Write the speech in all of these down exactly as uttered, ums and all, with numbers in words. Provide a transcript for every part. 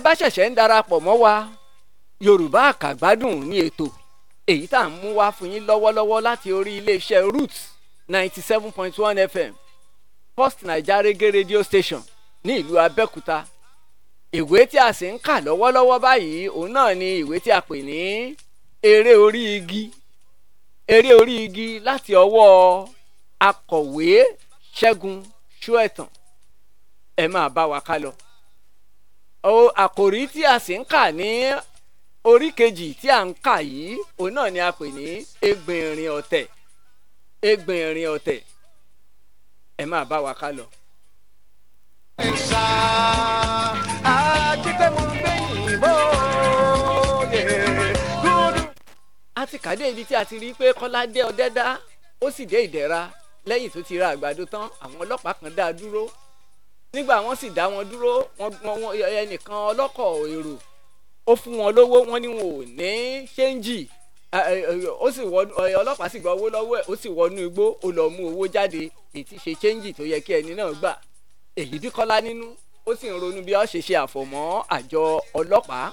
bá ṣẹ̀ṣẹ̀ ń darapọ̀ mọ́ wa, Yorùbá Àkàgbádùn ní ètò èyí tá à ń mú wá fún yín lọ́wọ́lọ́wọ́ láti orí iléeṣẹ́ Roots ninety seven point one F M First Naija Reggae Radio Station ní ìlú Abẹ́òkúta. Ìwé tí a sì ń kà lọ́wọ́lọ́wọ́ báyìí òun náà ni ìwé tí a pè ní Eré orí igi. Eré orí igi láti ọwọ́ akọ̀wé Ṣẹ́gun Ṣóẹ̀tàn. Ẹ máa bá wa ká lọ. Àkòrí tí a sì ń kà ní orí kejì tí a ń kà yìí òun náà ni a pè ní Egbìnrìn ọ̀tẹ̀. Egbìnrìn ọ̀tẹ̀. Ẹ máa bá wa ká lọ. A ti kàdé ibi tí a ti rí pé Kọ́lá dé Ọdẹ́dá ó sì dé Ìdẹ̀ra lẹ́yìn tó ti ra àgbàdo tán. Àwọn ọlọ́pàá kan dá a dúró. Nígbà wọ́n sì dá wọn dúró, wọ́n ẹnìkan ọlọ́kọ̀ èrò ó fún wọn lówó, wọ́n ní wọn ò ní ṣéǹjì. Ó sì wọ ọlọ́pàá sì gba owó lọ́wọ́ ẹ̀, ó sì wọnú igbó, ó lọ mú owó jáde èyí tí ṣe ṣéǹjì tó yẹ kí ẹni náà gbà. Èyí bí Kọ́lá nínú, ó sì ń ronú bí ó ṣe ṣe àfọ̀mọ́ àjọ ọlọ́pàá.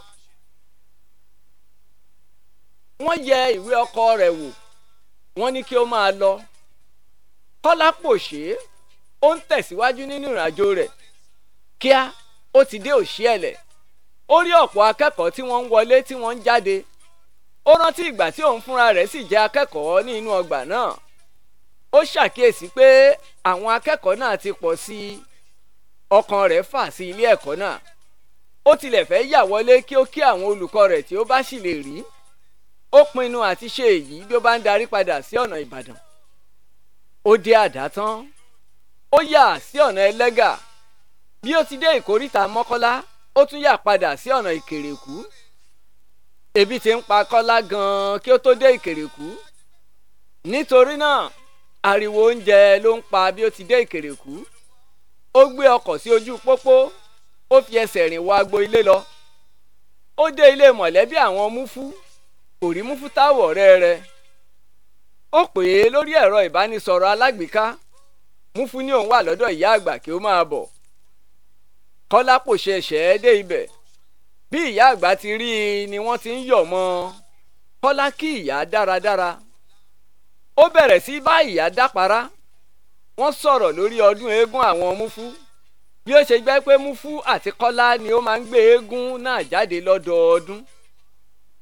Wọ́n yẹ ìwé ọkọ rẹ̀ wò, wọ́n ní kí ó máa lọ. Kọ́lá pòṣé, ó ń tẹ̀síwájú nínú ìrìnàjò rẹ̀. Kíá ó ti dé Òṣìẹ̀lẹ̀. Ó rí ọ̀pọ̀ akẹ́kọ̀ọ́ tí wọ́n ń wọlé tí wọ́n ń jáde. Ó rántí ìgbà tí òun fúnra rẹ̀ sì jẹ́ akẹ́kọ̀ọ́ ní inú ọgbà náà. Ó ṣàkíyèsí pé àwọn akẹ́kọ̀ọ́ náà ti pọ̀ sí i. Ọkàn rẹ̀ fà sí ilé ẹ̀kọ́ náà. Ó tilẹ̀ fẹ́ yà wọlé kí ó kí àwọn olùkọ́ rẹ̀ tí ó bá sì lè rí. Ó pinnu àti ṣe èyí bí ó bá ń darí padà sí ọ̀nà Ìbàdàn. Ó dé Àdá tán. Ó yà sí ọ̀nà Ẹlẹ́gà. Bí ó ti dé ìkóríta Mọ́kọ́lá, ó tún yà padà sí ọ̀nà Ìkèrèkú. Ebi ti ń pa Kọ́lá gan-an kí ó tó dé Ìkèrèkú. Nítorí náà, ariwo oúnjẹ ló ń pa bí ó ti dé Ìkèrèkú. Ó gbé ọkọ̀ sí ojú pópó, ó fi ẹsẹ̀ rìn wọ agbo ilé lọ. Ó dé ilé mọ̀lẹ́bí àwọn Múfú, kò rí Múfú Táwọ̀ ọ̀rẹ́ rẹ̀. Ó pè é lórí ẹ̀rọ ìbánisọ̀rọ̀ alágbèéká. Múfú ní òun wà lọ́dọ̀ ìyá àgbà kí ó máa bọ̀. Kọ́lá pòṣe ẹ̀ṣẹ̀ dé ibẹ̀. Bí ìyá àgbà ti rí i ni wọ́n ti ń yọ̀ mọ́. Kọ́lá kí ìyá dáradára. Ó bẹ̀rẹ̀ sí bá ìyá dápárá. Wọ́n sọ̀rọ̀ lórí ọdún eégún àwọn Múfú. Bí ó ṣe gbẹ́ pé Múfú àti Kọ́lá ni ó máa ń gbé eégún náà jáde lọ́dọọdún.